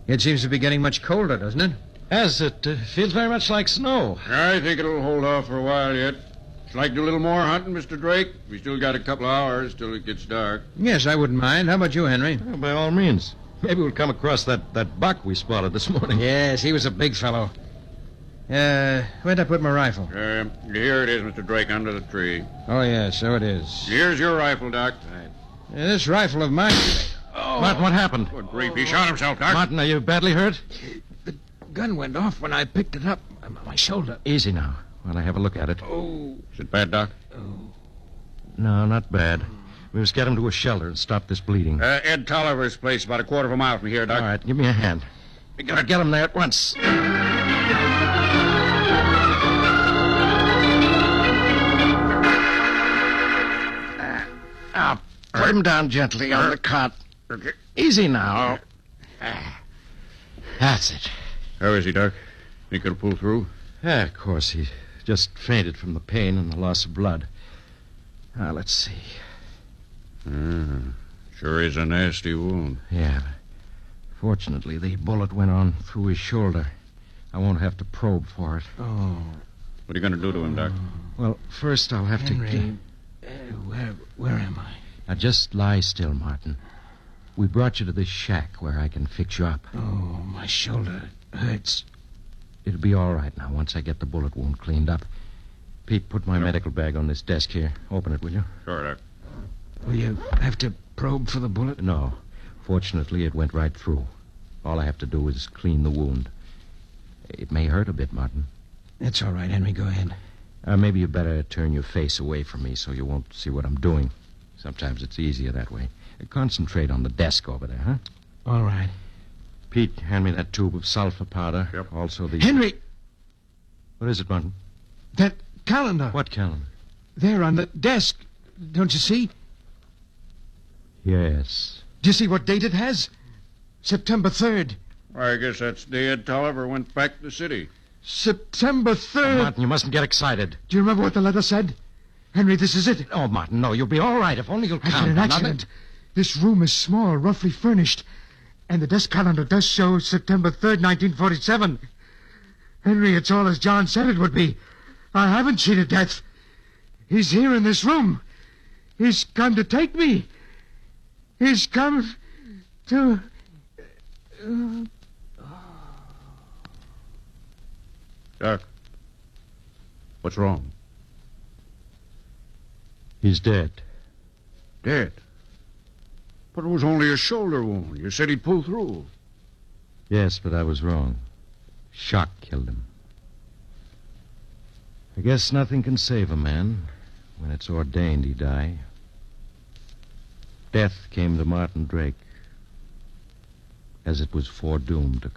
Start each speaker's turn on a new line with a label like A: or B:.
A: It seems to be getting much colder, doesn't it?
B: As it feels very much like snow.
C: I think it'll hold off for a while yet. Would you like to do a little more hunting, Mr. Drake? We still got a couple of hours till it gets dark.
A: Yes, I wouldn't mind. How about you, Henry?
B: Well, by all means. Maybe we'll come across that buck we spotted this morning.
A: Yes, he was a big fellow. Where'd I put my rifle?
C: Here it is, Mr. Drake, under the tree.
A: Oh, yes, so it is.
C: Here's your rifle, Doc.
A: This rifle of mine...
B: Oh. Martin, what happened?
C: Good grief, he shot himself, Doc.
B: Martin, are you badly hurt?
A: The gun went off when I picked it up on my shoulder.
B: Easy now, while I have a look at it.
A: Oh.
C: Is it bad, Doc?
A: Oh.
B: No, not bad. We must get him to a shelter and stop this bleeding.
C: Ed Tolliver's place, about a quarter of a mile from here, Doc.
B: All right, give me a hand. We gotta get him there at once. Now, put him down gently on the cot.
C: Okay.
B: Easy now. That's it.
C: How is he, Doc? Think he'll pull through?
B: Yeah, of course. He just fainted from the pain and the loss of blood. Now, let's see.
C: Sure is a nasty wound.
B: Yeah, but fortunately, the bullet went on through his shoulder. I won't have to probe for it.
A: Oh.
C: What are you going to do to him, Doc?
B: Well, first I'll have
A: Henry, where am I?
B: Now, just lie still, Martin. We brought you to this shack where I can fix you up.
A: Oh, my shoulder hurts.
B: It'll be all right now once I get the bullet wound cleaned up. Pete, put my medical bag on this desk here. Open it, will you?
C: Sure, Doc.
A: Will you have to probe for the bullet?
B: No. Fortunately, it went right through. All I have to do is clean the wound. It may hurt a bit, Martin.
A: That's all right, Henry. Go ahead.
B: Maybe you better turn your face away from me so you won't see what I'm doing. Sometimes it's easier that way. Concentrate on the desk over there, huh?
A: All right.
B: Pete, hand me that tube of sulfur powder.
C: Yep.
B: Also the...
A: Henry!
B: What is it, Martin?
A: That calendar.
B: What calendar?
A: There on the desk. Don't you see?
B: Yes.
A: Do you see what date it has? September 3rd.
C: I guess that's the day Ed Tolliver went back to the city.
A: September 3rd.
B: Martin, you mustn't get excited.
A: Do you remember what the letter said? Henry, this is it.
B: Oh, Martin, no, you'll be all right if only you'll
A: I
B: count.
A: had an accident. This room is small, roughly furnished. And the desk calendar does show September 3rd, 1947. Henry, it's all as John said it would be. I haven't cheated death. He's here in this room. He's come to take me. He's come to...
C: Doc, what's wrong?
B: He's dead.
C: Dead. But it was only a shoulder wound. You said he'd pull through.
B: Yes, but I was wrong. Shock killed him. I guess nothing can save a man when it's ordained he die. Death came to Martin Drake as it was foredoomed to come.